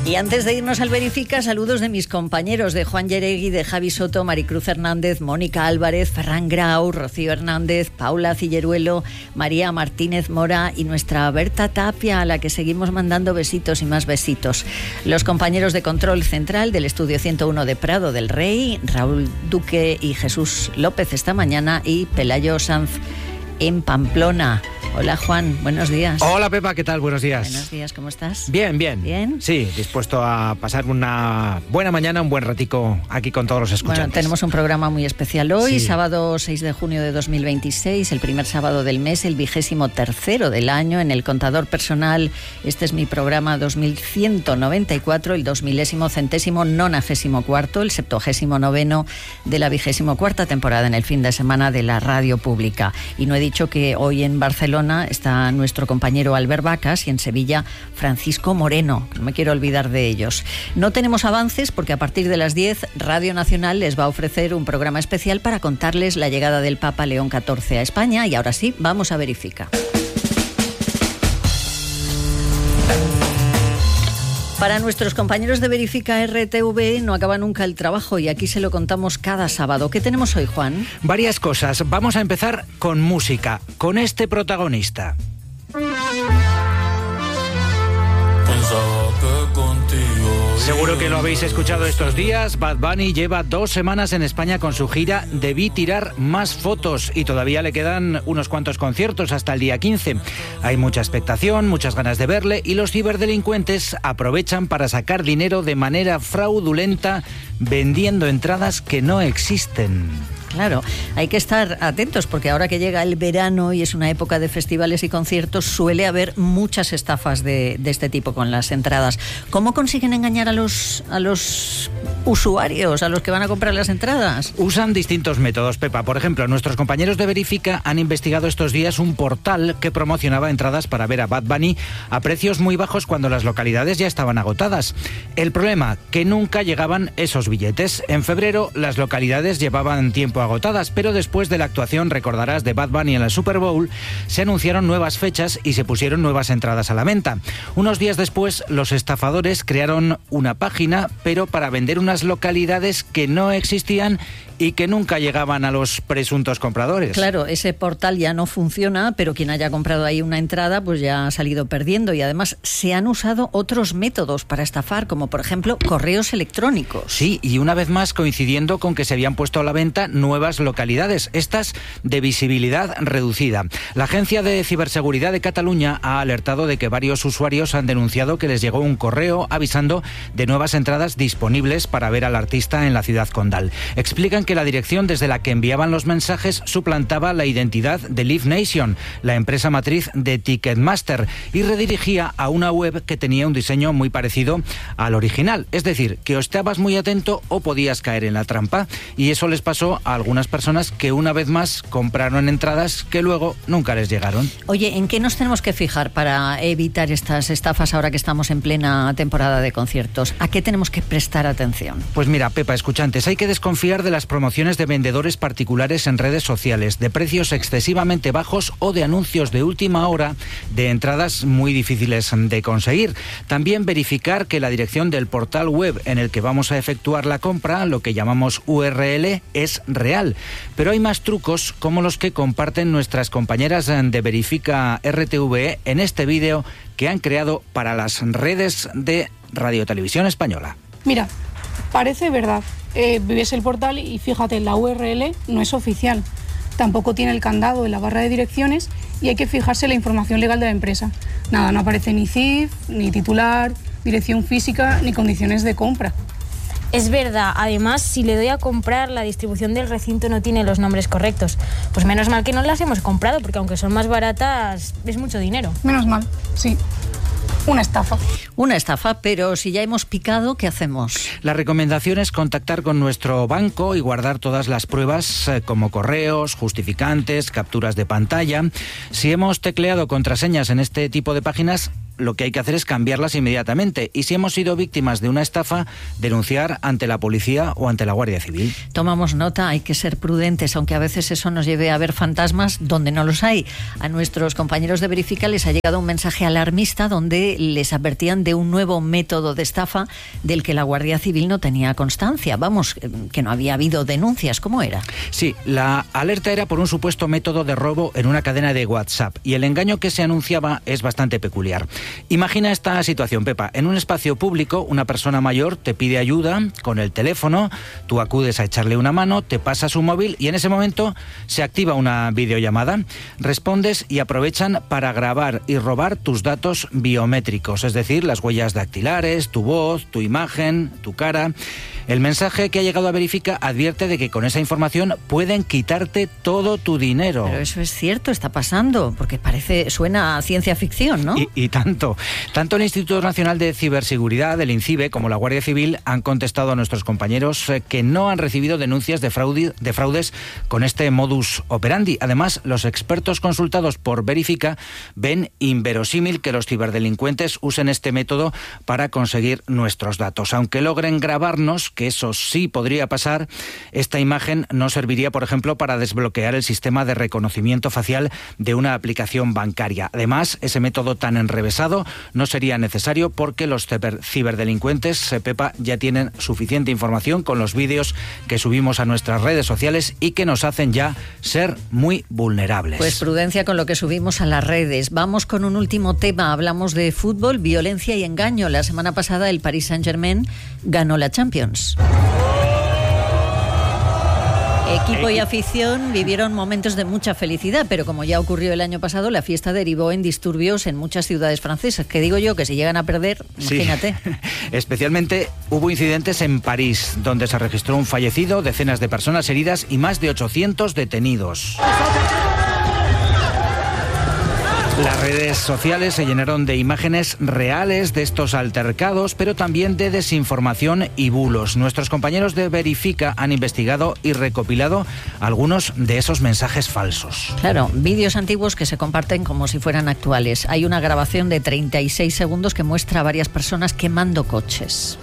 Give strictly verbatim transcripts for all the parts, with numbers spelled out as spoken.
Y antes de irnos al Verifica, saludos de mis compañeros, de Juan Yeregui, de Javi Soto, Maricruz Hernández, Mónica Álvarez, Ferran Grau, Rocío Hernández, Paula Cilleruelo, María Martínez Mora y nuestra Berta Tapia, a la que seguimos mandando besitos y más besitos. Los compañeros de Control Central del Estudio ciento uno de Prado del Rey, Raúl Duque y Jesús López esta mañana, y Pelayo Sanz en Pamplona. Hola Juan, buenos días. Hola Pepa, ¿qué tal? Buenos días. Buenos días, ¿cómo estás? Bien, bien. ¿Bien? Sí, dispuesto a pasar una buena mañana, un buen ratico aquí con todos los escuchantes. Bueno, tenemos un programa muy especial hoy, sí. Sábado seis de junio de dos mil veintiséis, el primer sábado del mes, el vigésimo tercero del año. En el contador personal, este es mi programa dos mil ciento noventa y cuatro, el dos milésimo centésimo nonagésimo cuarto, el septuagésimo noveno de la vigésimo cuarta temporada en el fin de semana de la radio pública. Y no he dicho que hoy en Barcelona está nuestro compañero Albert Vacas y en Sevilla Francisco Moreno, no me quiero olvidar de ellos. No tenemos avances porque a partir de las diez Radio Nacional les va a ofrecer un programa especial para contarles la llegada del Papa León catorce a España, y ahora sí, vamos a Verifica. Para nuestros compañeros de Verifica R T V no acaba nunca el trabajo y aquí se lo contamos cada sábado. ¿Qué tenemos hoy, Juan? Varias cosas. Vamos a empezar con música, con este protagonista. Seguro que lo habéis escuchado estos días. Bad Bunny lleva dos semanas en España con su gira Debí tirar más fotos y todavía le quedan unos cuantos conciertos hasta el día quince. Hay mucha expectación, muchas ganas de verle y los ciberdelincuentes aprovechan para sacar dinero de manera fraudulenta vendiendo entradas que no existen. Claro, hay que estar atentos porque ahora que llega el verano y es una época de festivales y conciertos, suele haber muchas estafas de, de este tipo con las entradas. ¿Cómo consiguen engañar a los, a los usuarios, a los que van a comprar las entradas? Usan distintos métodos, Pepa. Por ejemplo, nuestros compañeros de Verifica han investigado estos días un portal que promocionaba entradas para ver a Bad Bunny a precios muy bajos cuando las localidades ya estaban agotadas. El problema, que nunca llegaban esos billetes. En febrero las localidades llevaban tiempo agotadas, pero después de la actuación, recordarás, de Bad Bunny en la Super Bowl, se anunciaron nuevas fechas y se pusieron nuevas entradas a la venta. Unos días después, los estafadores crearon una página, pero para vender unas localidades que no existían y que nunca llegaban a los presuntos compradores. Claro, ese portal ya no funciona, pero quien haya comprado ahí una entrada pues ya ha salido perdiendo, y además se han usado otros métodos para estafar, como por ejemplo correos electrónicos. Sí, y una vez más coincidiendo con que se habían puesto a la venta nuevas localidades, estas de visibilidad reducida. La Agencia de Ciberseguridad de Cataluña ha alertado de que varios usuarios han denunciado que les llegó un correo avisando de nuevas entradas disponibles para ver al artista en la ciudad condal. Explican que la dirección desde la que enviaban los mensajes suplantaba la identidad de Live Nation, la empresa matriz de Ticketmaster, y redirigía a una web que tenía un diseño muy parecido al original. Es decir, que o estabas muy atento o podías caer en la trampa, y eso les pasó a algunas personas que una vez más compraron entradas que luego nunca les llegaron. Oye, ¿en qué nos tenemos que fijar para evitar estas estafas ahora que estamos en plena temporada de conciertos? ¿A qué tenemos que prestar atención? Pues mira, Pepa, escuchantes, hay que desconfiar de las promociones de vendedores particulares en redes sociales, de precios excesivamente bajos o de anuncios de última hora de entradas muy difíciles de conseguir. También verificar que la dirección del portal web en el que vamos a efectuar la compra, lo que llamamos U R L, es real. Pero hay más trucos como los que comparten nuestras compañeras de Verifica R T V E en este vídeo que han creado para las redes de Radio Televisión Española. Mira, parece verdad. Eh, ves el portal y fíjate, la U R L no es oficial. Tampoco tiene el candado en la barra de direcciones y hay que fijarse en la información legal de la empresa. Nada, no aparece ni C I F, ni titular, dirección física, ni condiciones de compra. Es verdad, además, si le doy a comprar, la distribución del recinto no tiene los nombres correctos. Pues menos mal que no las hemos comprado, porque aunque son más baratas, es mucho dinero. Menos mal, sí. Una estafa. Una estafa, pero si ya hemos picado, ¿qué hacemos? La recomendación es contactar con nuestro banco y guardar todas las pruebas eh, como correos, justificantes, capturas de pantalla. Si hemos tecleado contraseñas en este tipo de páginas, lo que hay que hacer es cambiarlas inmediatamente. Y si hemos sido víctimas de una estafa, denunciar ante la policía o ante la Guardia Civil. Tomamos nota, hay que ser prudentes, aunque a veces eso nos lleve a ver fantasmas donde no los hay. A nuestros compañeros de Verifica les ha llegado un mensaje alarmista donde les advertían de un nuevo método de estafa del que la Guardia Civil no tenía constancia. Vamos, que no había habido denuncias. ¿Cómo era? Sí, la alerta era por un supuesto método de robo en una cadena de WhatsApp y el engaño que se anunciaba es bastante peculiar. Imagina esta situación, Pepa. En un espacio público, una persona mayor te pide ayuda con el teléfono, tú acudes a echarle una mano, te pasa su móvil y en ese momento se activa una videollamada. Respondes y aprovechan para grabar y robar tus datos biométricos, es decir, las huellas dactilares, tu voz, tu imagen, tu cara. El mensaje que ha llegado a Verifica advierte de que con esa información pueden quitarte todo tu dinero. Pero eso es cierto, está pasando, porque parece, suena a ciencia ficción, ¿no? Y, y tanto. Tanto el Instituto Nacional de Ciberseguridad, el INCIBE, como la Guardia Civil han contestado a nuestros compañeros eh, que no han recibido denuncias de, fraude, de fraudes con este modus operandi. Además, los expertos consultados por Verifica ven inverosímil que los ciberdelincuentes usen este método para conseguir nuestros datos. Aunque logren grabarnos, que eso sí podría pasar, esta imagen no serviría, por ejemplo, para desbloquear el sistema de reconocimiento facial de una aplicación bancaria. Además, ese método tan enrevesado no sería necesario porque los ciberdelincuentes, Pepa, ya tienen suficiente información con los vídeos que subimos a nuestras redes sociales y que nos hacen ya ser muy vulnerables. Pues prudencia con lo que subimos a las redes. Vamos con un último tema. Hablamos de fútbol, violencia y engaño. La semana pasada el Paris Saint-Germain ganó la Champions. Equipo y afición vivieron momentos de mucha felicidad, pero como ya ocurrió el año pasado, la fiesta derivó en disturbios en muchas ciudades francesas. Que digo yo que si llegan a perder, imagínate. Sí. Especialmente hubo incidentes en París, donde se registró un fallecido, decenas de personas heridas y más de ochocientos detenidos. Las redes sociales se llenaron de imágenes reales de estos altercados, pero también de desinformación y bulos. Nuestros compañeros de Verifica han investigado y recopilado algunos de esos mensajes falsos. Claro, vídeos antiguos que se comparten como si fueran actuales. Hay una grabación de treinta y seis segundos que muestra a varias personas quemando coches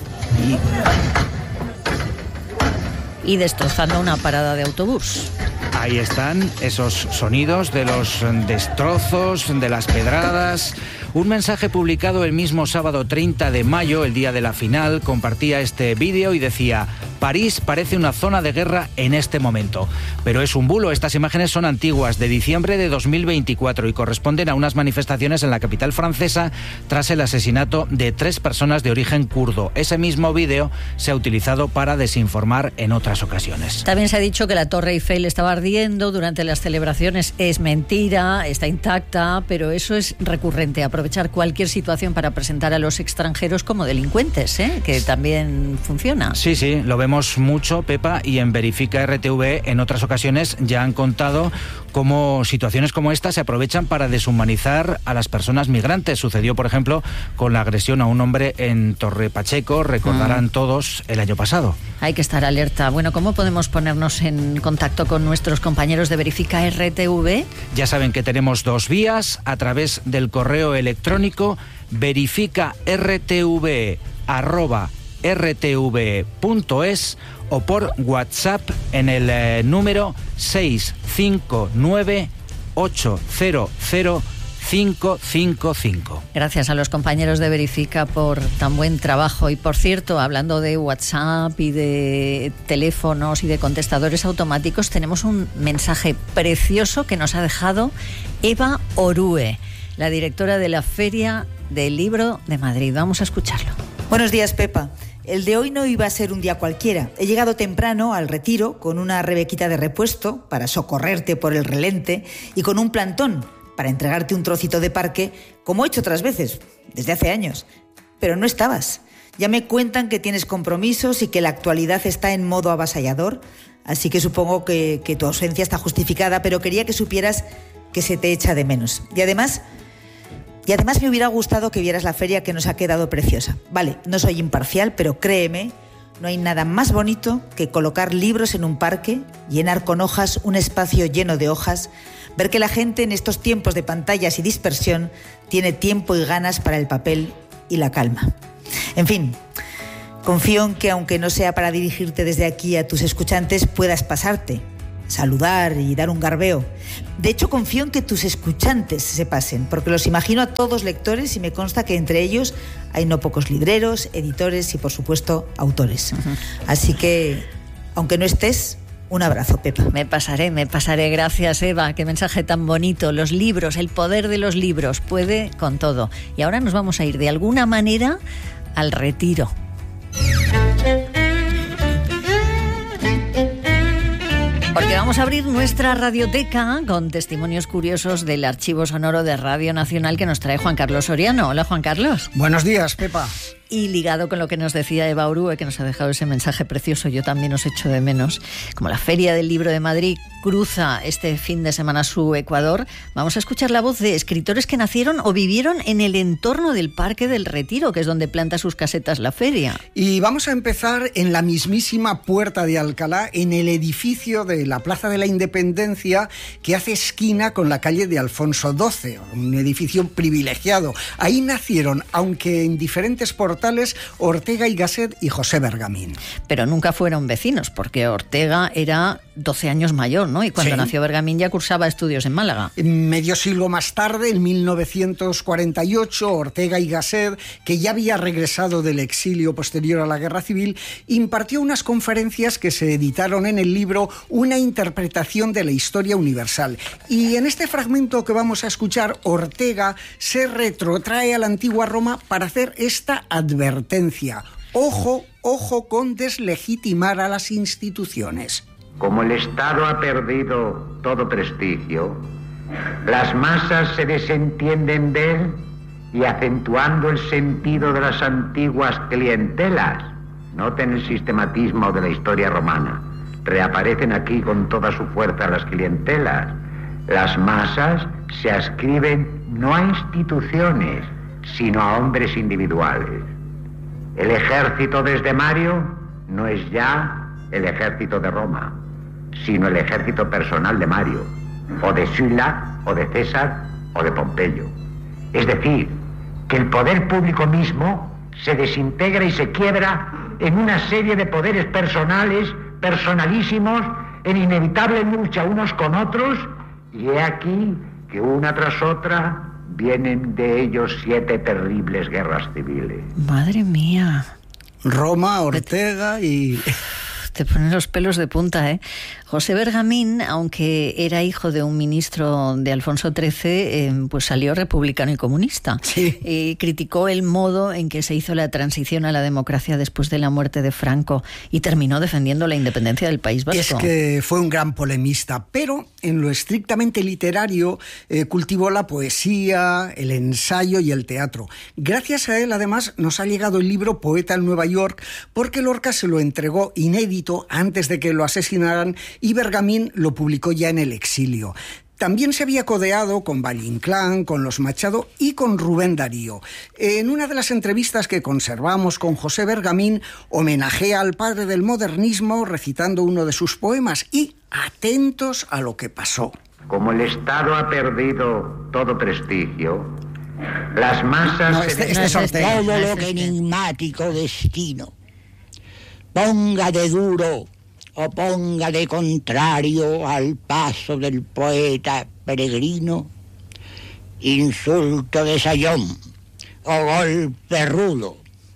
y, y destrozando una parada de autobús. Ahí están esos sonidos de los destrozos, de las pedradas. Un mensaje publicado el mismo sábado treinta de mayo, el día de la final, compartía este vídeo y decía: París parece una zona de guerra en este momento. Pero es un bulo. Estas imágenes son antiguas, de diciembre de dos mil veinticuatro, y corresponden a unas manifestaciones en la capital francesa tras el asesinato de tres personas de origen kurdo. Ese mismo vídeo se ha utilizado para desinformar en otras ocasiones. También se ha dicho que la Torre Eiffel estaba ardiendo durante las celebraciones. Es mentira, está intacta, pero eso es recurrente. Aprovechar cualquier situación para presentar a los extranjeros como delincuentes, ¿eh? Que también funciona. Sí, sí, lo vemos mucho, Pepa, y en Verifica R T V en otras ocasiones ya han contado cómo situaciones como esta se aprovechan para deshumanizar a las personas migrantes. Sucedió, por ejemplo, con la agresión a un hombre en Torre Pacheco, recordarán mm. todos, el año pasado. Hay que estar alerta. Bueno, ¿cómo podemos ponernos en contacto con nuestros compañeros de Verifica R T V? Ya saben que tenemos dos vías, a través del correo electrónico verificartv arroba rtv punto es o por WhatsApp en el eh, número seis cinco nueve ocho cero cero cinco cinco cinco. Gracias a los compañeros de Verifica por tan buen trabajo. Y por cierto, hablando de WhatsApp y de teléfonos y de contestadores automáticos, tenemos un mensaje precioso que nos ha dejado Eva Orue, la directora de la Feria del Libro de Madrid. Vamos a escucharlo. Buenos días, Pepa. El de hoy no iba a ser un día cualquiera. He llegado temprano al Retiro con una rebequita de repuesto para socorrerte por el relente y con un plantón para entregarte un trocito de parque, como he hecho otras veces, desde hace años. Pero no estabas. Ya me cuentan que tienes compromisos y que la actualidad está en modo avasallador, así que supongo que, que tu ausencia está justificada, pero quería que supieras que se te echa de menos. Y además... Y además me hubiera gustado que vieras la feria, que nos ha quedado preciosa. Vale, no soy imparcial, pero créeme, No hay nada más bonito que colocar libros en un parque, llenar con hojas un espacio lleno de hojas, ver que la gente en estos tiempos de pantallas y dispersión tiene tiempo y ganas para el papel y la calma. En fin, confío en que, aunque no sea para dirigirte desde aquí a tus escuchantes, puedas pasarte, saludar y dar un garbeo. De hecho, confío en que tus escuchantes se pasen, porque los imagino a todos lectores y me consta que entre ellos hay no pocos libreros, editores y, por supuesto, autores. Uh-huh. Así que, aunque no estés, un abrazo, Pepa. Me pasaré, me pasaré. Gracias, Eva. Qué mensaje tan bonito. Los libros, el poder de los libros, puede con todo. Y ahora nos vamos a ir de alguna manera al retiro. Porque vamos a abrir nuestra radioteca con testimonios curiosos del archivo sonoro de Radio Nacional que nos trae Juan Carlos Soriano. Hola, Juan Carlos. Buenos días, Pepa. Y ligado con lo que nos decía Eva Orue, que nos ha dejado ese mensaje precioso, yo también os echo de menos, como la Feria del Libro de Madrid cruza este fin de semana su Ecuador, vamos a escuchar la voz de escritores que nacieron o vivieron en el entorno del Parque del Retiro, que es donde planta sus casetas la feria. Y vamos a empezar en la mismísima Puerta de Alcalá, en el edificio de la Plaza de la Independencia, que hace esquina con la calle de Alfonso doce, un edificio privilegiado. Ahí nacieron, aunque en diferentes portales, Ortega y Gasset y José Bergamín. Pero nunca fueron vecinos, porque Ortega era doce años mayor, ¿no? Y cuando sí. nació Bergamín ya cursaba estudios en Málaga. Medio siglo más tarde, en mil novecientos cuarenta y ocho, Ortega y Gasset, que ya había regresado del exilio posterior a la Guerra Civil, impartió unas conferencias que se editaron en el libro Una interpretación de la historia universal. Y en este fragmento que vamos a escuchar, Ortega se retrotrae a la antigua Roma para hacer esta advertencia. Ojo, ojo con deslegitimar a las instituciones. Como el Estado ha perdido todo prestigio, las masas se desentienden de él y, acentuando el sentido de las antiguas clientelas, noten el sistematismo de la historia romana, reaparecen aquí con toda su fuerza las clientelas. Las masas se adscriben no a instituciones, sino a hombres individuales. El ejército desde Mario no es ya el ejército de Roma, sino el ejército personal de Mario, o de Sulla, o de César, o de Pompeyo. Es decir, que el poder público mismo se desintegra y se quiebra en una serie de poderes personales, personalísimos, en inevitable lucha unos con otros, y he aquí que una tras otra vienen de ellos siete terribles guerras civiles. Madre mía. Roma, Ortega y... Te ponen los pelos de punta, ¿eh? José Bergamín, aunque era hijo de un ministro de Alfonso trece, eh, pues salió republicano y comunista. Sí. Y criticó el modo en que se hizo la transición a la democracia después de la muerte de Franco y terminó defendiendo la independencia del País Vasco. Es que fue un gran polemista, pero en lo estrictamente literario eh, cultivó la poesía, el ensayo y el teatro. Gracias a él, además, nos ha llegado el libro Poeta en Nueva York, porque Lorca se lo entregó inédito antes de que lo asesinaran y Bergamín lo publicó ya en el exilio. También se había codeado con Valle Inclán, con los Machado y con Rubén Darío. En una de las entrevistas que conservamos con José Bergamín, homenajea al padre del modernismo recitando uno de sus poemas y atentos a lo que pasó. Como el Estado ha perdido todo prestigio, las masas... No, este, se... este no, este todo lo que enigmático destino ponga de duro o ponga de contrario al paso del poeta peregrino, insulto de sayón o golpe rudo,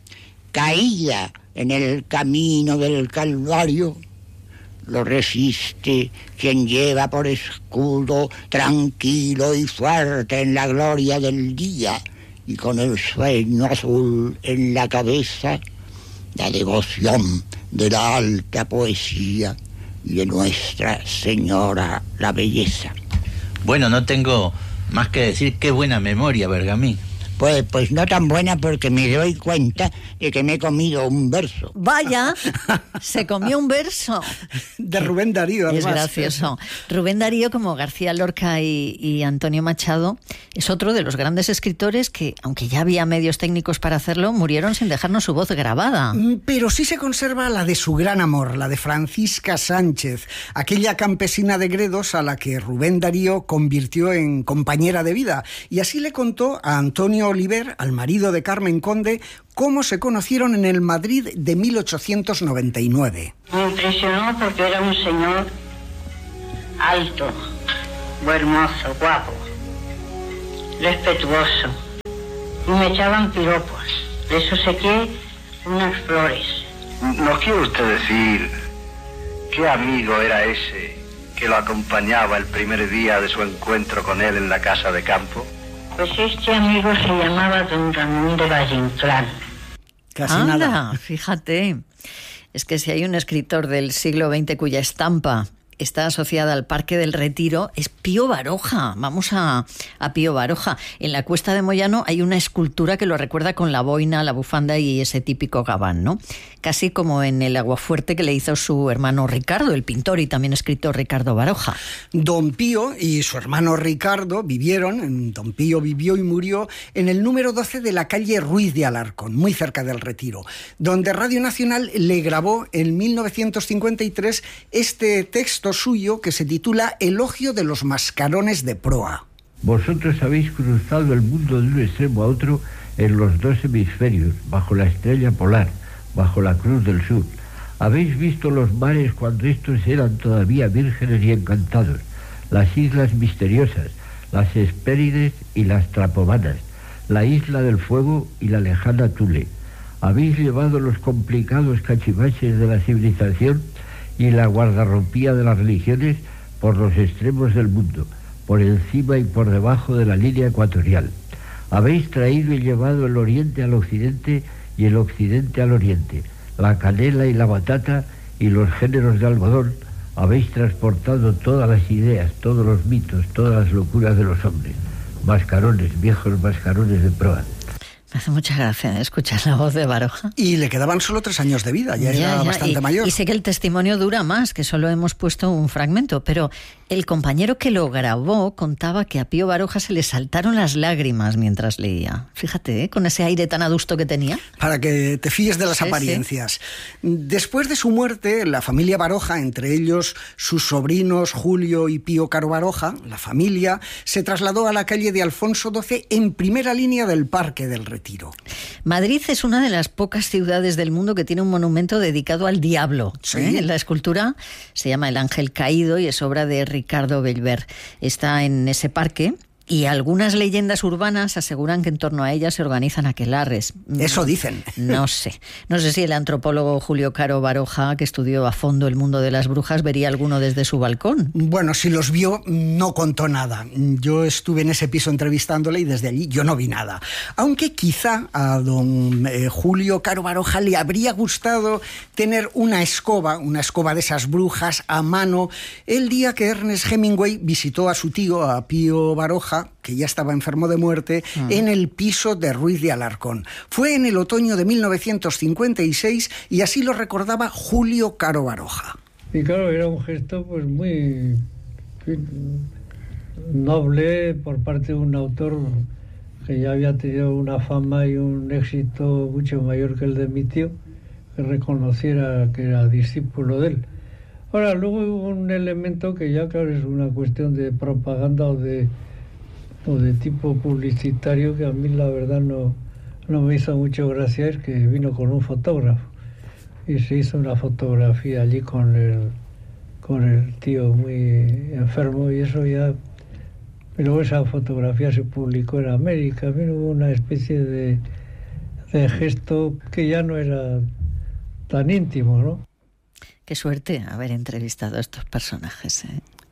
caída en el camino del Calvario, lo resiste quien lleva por escudo tranquilo y fuerte en la gloria del día y con el sueño azul en la cabeza, la devoción de la alta poesía y de Nuestra Señora la belleza. Bueno, no tengo más que decir qué buena memoria, Bergamín. Pues, pues no tan buena, porque me doy cuenta de que me he comido un verso. Vaya, se comió un verso. De Rubén Darío, además. Es gracioso. Rubén Darío, como García Lorca y, y Antonio Machado, es otro de los grandes escritores que, aunque ya había medios técnicos para hacerlo, murieron sin dejarnos su voz grabada. Pero sí se conserva la de su gran amor, la de Francisca Sánchez, aquella campesina de Gredos a la que Rubén Darío convirtió en compañera de vida. Y así le contó a Antonio Oliver, al marido de Carmen Conde, cómo se conocieron en el Madrid de mil ochocientos noventa y nueve. Me impresionó porque era un señor alto, muy hermoso, guapo, respetuoso, y me echaban piropos. Les obsequié unas flores. ¿Nos quiere usted decir qué amigo era ese que lo acompañaba el primer día de su encuentro con él en la casa de campo? Pues este amigo se llamaba don Ramón de Valle Inclán. Casi Anda, nada. Fíjate. Es que si hay un escritor del siglo veinte cuya estampa está asociada al Parque del Retiro, es Pío Baroja. Vamos a, a Pío Baroja. En la Cuesta de Moyano hay una escultura que lo recuerda con la boina, la bufanda y ese típico gabán, ¿no? Casi como en el aguafuerte que le hizo su hermano Ricardo, el pintor y también escritor Ricardo Baroja. Don Pío y su hermano Ricardo vivieron, Don Pío vivió y murió en el número doce de la calle Ruiz de Alarcón, muy cerca del Retiro, donde Radio Nacional le grabó en mil novecientos cincuenta y tres este texto suyo que se titula Elogio de los mascarones de proa. Vosotros habéis cruzado el mundo de un extremo a otro en los dos hemisferios, bajo la estrella polar, bajo la cruz del sur. Habéis visto los mares cuando estos eran todavía vírgenes y encantados, las islas misteriosas, las Hespérides y las Trapomanas, la isla del fuego y la lejana Tule. Habéis llevado los complicados cachivaches de la civilización y la guardarropía de las religiones por los extremos del mundo, por encima y por debajo de la línea ecuatorial. Habéis traído y llevado el oriente al occidente y el occidente al oriente, la canela y la batata y los géneros de algodón. Habéis transportado todas las ideas, todos los mitos, todas las locuras de los hombres. Mascarones, viejos mascarones de proa. Me hace mucha gracia escuchar la voz de Baroja. Y le quedaban solo tres años de vida, ya, ya era ya, bastante y, mayor. Y sé que el testimonio dura más, que solo hemos puesto un fragmento, pero el compañero que lo grabó contaba que a Pío Baroja se le saltaron las lágrimas mientras leía. Fíjate, ¿eh? Con ese aire tan adusto que tenía. Para que te fíes de las sí, apariencias. Sí. Después de su muerte, la familia Baroja, entre ellos sus sobrinos Julio y Pío Caro Baroja, la familia se trasladó a la calle de Alfonso doce en primera línea del Parque del Retiro. Madrid es una de las pocas ciudades del mundo que tiene un monumento dedicado al diablo. Sí. ¿eh? La escultura se llama El Ángel Caído y es obra de Ricardo Bellver. Está en ese parque. Y algunas leyendas urbanas aseguran que en torno a ella se organizan aquelarres. Eso dicen. No sé. No sé si el antropólogo Julio Caro Baroja, que estudió a fondo el mundo de las brujas, vería alguno desde su balcón. Bueno, si los vio, no contó nada. Yo estuve en ese piso entrevistándole y desde allí yo no vi nada. Aunque quizá a don eh, Julio Caro Baroja le habría gustado tener una escoba, una escoba de esas brujas a mano, el día que Ernest Hemingway visitó a su tío, a Pío Baroja, que ya estaba enfermo de muerte, uh-huh. en el piso de Ruiz de Alarcón. Fue en el otoño de mil novecientos cincuenta y seis y así lo recordaba Julio Caro Baroja. Y claro, era un gesto pues muy noble por parte de un autor que ya había tenido una fama y un éxito mucho mayor que el de mi tío, que reconociera que era discípulo de él. Ahora, luego hubo un elemento que ya, claro, es una cuestión de propaganda o de o de tipo publicitario que a mí la verdad no, no me hizo mucho gracia, es que vino con un fotógrafo y se hizo una fotografía allí con el con el tío muy enfermo y eso ya, pero esa fotografía se publicó en América. Pero hubo una especie de, de gesto que ya no era tan íntimo, ¿no? Qué suerte haber entrevistado a estos personajes, ¿eh?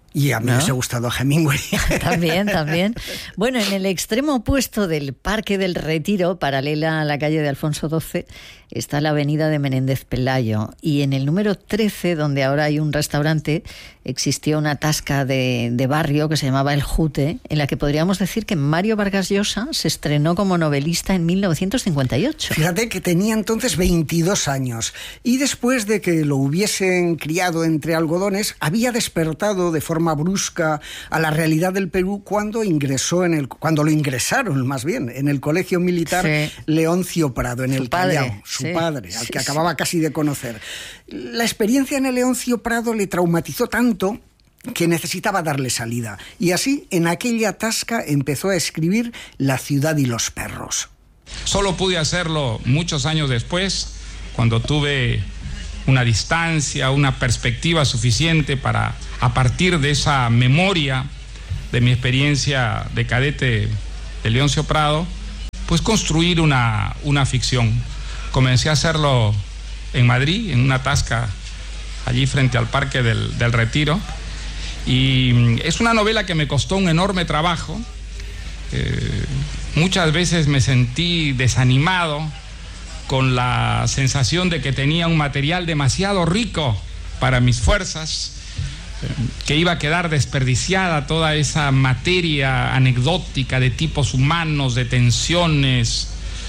Y a mí ¿no? me ha gustado Hemingway. También, también. Bueno, en el extremo opuesto del Parque del Retiro, paralela a la calle de Alfonso doce, está la avenida de Menéndez Pelayo. Y en el número trece, donde ahora hay un restaurante, existió una tasca de, de barrio que se llamaba El Jute, en la que podríamos decir que Mario Vargas Llosa se estrenó como novelista en mil novecientos cincuenta y ocho. Fíjate que tenía entonces veintidós años. Y después de que lo hubiesen criado entre algodones, había despertado de forma brusca a la realidad del Perú cuando ingresó en el cuando lo ingresaron más bien en el Colegio Militar sí. Leoncio Prado en su el padre, Callao, su sí. padre, al sí, que acababa sí. casi de conocer. La experiencia en el Leoncio Prado le traumatizó tanto que necesitaba darle salida, y así en aquella tasca empezó a escribir La ciudad y los perros. Solo pude hacerlo muchos años después, cuando tuve una distancia, una perspectiva suficiente para, a partir de esa memoria de mi experiencia de cadete de Leoncio Prado, pues construir una, una ficción. Comencé a hacerlo en Madrid, en una tasca allí frente al Parque del, del Retiro, y es una novela que me costó un enorme trabajo. Eh, muchas veces me sentí desanimado, con la sensación de que tenía un material demasiado rico para mis fuerzas, que iba a quedar desperdiciada toda esa materia anecdótica de tipos humanos, de tensiones.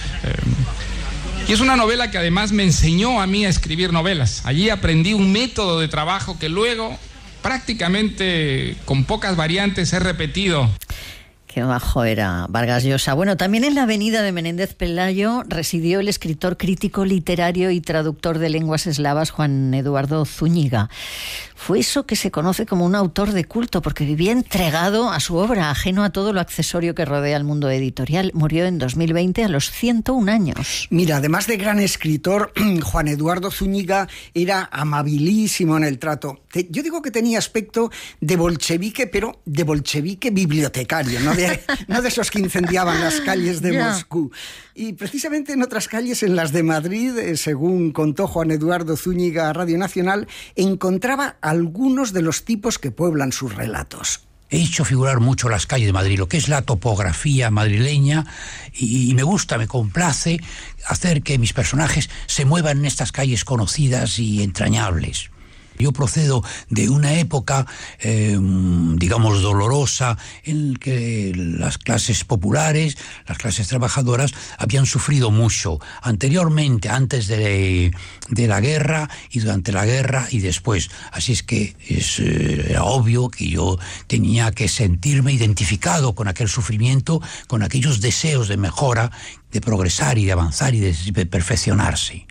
Y es una novela que además me enseñó a mí a escribir novelas. Allí aprendí un método de trabajo que luego, prácticamente con pocas variantes, he repetido. Qué bajo era Vargas Llosa. Bueno, también en la avenida de Menéndez Pelayo residió el escritor, crítico literario y traductor de lenguas eslavas Juan Eduardo Zúñiga. Fue eso que se conoce como un autor de culto, porque vivía entregado a su obra, ajeno a todo lo accesorio que rodea el mundo editorial. Murió en dos mil veinte a los ciento un años. Mira, además de gran escritor, Juan Eduardo Zúñiga era amabilísimo en el trato. Yo digo que tenía aspecto de bolchevique, pero de bolchevique bibliotecario, ¿no? De, no de esos que incendiaban las calles de yeah. Moscú. Y precisamente en otras calles, en las de Madrid, eh, según contó Juan Eduardo Zúñiga a Radio Nacional, encontraba algunos de los tipos que pueblan sus relatos. He hecho figurar mucho las calles de Madrid, lo que es la topografía madrileña, y, y me gusta, me complace hacer que mis personajes se muevan en estas calles conocidas y entrañables. Yo procedo de una época, eh, digamos, dolorosa, en que las clases populares, las clases trabajadoras, habían sufrido mucho anteriormente, antes de, de la guerra, y durante la guerra y después. Así es que es, eh, era obvio que yo tenía que sentirme identificado con aquel sufrimiento, con aquellos deseos de mejora, de progresar y de avanzar y de, de perfeccionarse.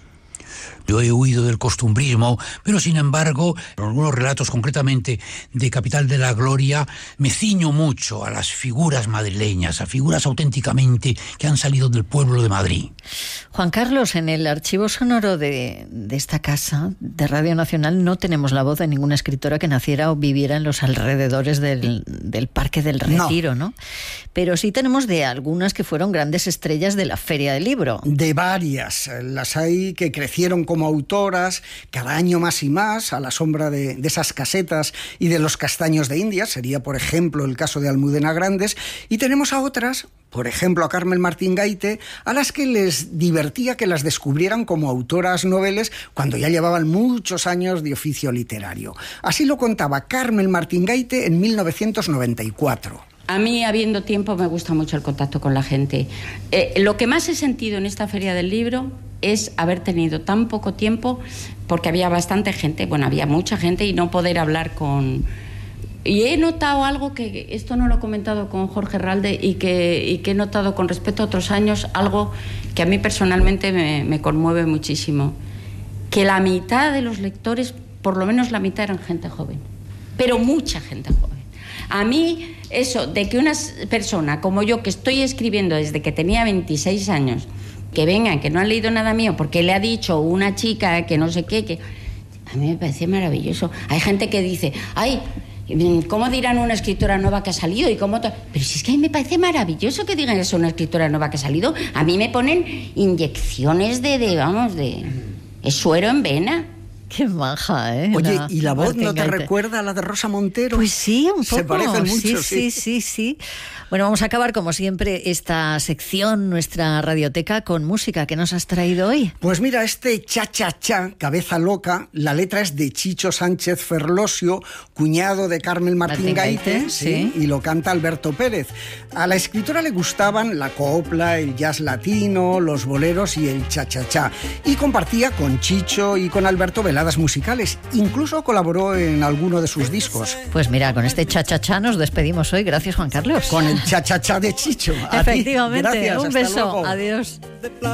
Yo he huido del costumbrismo, pero sin embargo, en algunos relatos, concretamente de Capital de la Gloria, me ciño mucho a las figuras madrileñas, a figuras auténticamente que han salido del pueblo de Madrid. Juan Carlos, en el archivo sonoro de, de esta casa de Radio Nacional no tenemos la voz de ninguna escritora que naciera o viviera en los alrededores del, del Parque del Retiro, ¿no? ¿no? Pero sí tenemos de algunas que fueron grandes estrellas de la Feria del Libro. De varias. Las hay que crecieron como autoras, cada año más y más, a la sombra de, de esas casetas y de los castaños de Indias. Sería, por ejemplo, el caso de Almudena Grandes. Y tenemos a otras, por ejemplo, a Carmen Martín Gaite, a las que les divertía que las descubrieran como autoras noveles cuando ya llevaban muchos años de oficio literario. Así lo contaba Carmen Martín Gaite en mil novecientos noventa y cuatro. A mí, habiendo tiempo, me gusta mucho el contacto con la gente. Eh, lo que más he sentido en esta Feria del Libro es haber tenido tan poco tiempo, porque había bastante gente, bueno, había mucha gente, y no poder hablar con... Y he notado algo que, esto no lo he comentado con Jorge Ralde, y que, y que he notado con respecto a otros años, algo que a mí personalmente me, me conmueve muchísimo. Que la mitad de los lectores, por lo menos la mitad, eran gente joven. Pero mucha gente joven. A mí, eso de que una persona como yo, que estoy escribiendo desde que tenía veintiséis años, que vengan, que no han leído nada mío, porque le ha dicho una chica que no sé qué, que a mí me parece maravilloso. Hay gente que dice, ay, ¿cómo dirán una escritora nueva que ha salido? Y cómo to-? Pero si es que a mí me parece maravilloso que digan eso, una escritora nueva que ha salido. A mí me ponen inyecciones de, de vamos, de... es suero en vena. Qué maja, ¿eh? Oye, la ¿y la voz Martín no te Gaite. recuerda a la de Rosa Montero? Pues sí, un poco. Se parecen mucho, sí, sí, sí. sí, sí. Bueno, vamos a acabar, como siempre, esta sección, nuestra radioteca, con música. ¿Qué nos has traído hoy? Pues mira, este cha-cha-cha, cabeza loca, la letra es de Chicho Sánchez Ferlosio, cuñado de Carmen Martín, Martín Gaite, Gaite, sí, sí. y lo canta Alberto Pérez. A la escritora le gustaban la copla, el jazz latino, los boleros y el cha-cha-cha. Y compartía con Chicho y con Alberto veladas musicales. Incluso colaboró en alguno de sus discos. Pues mira, con este cha-cha-cha nos despedimos hoy. Gracias, Juan Carlos. Con el cha-cha-cha de Chicho. A ti. Efectivamente, Gracias, un hasta beso. luego. Adiós.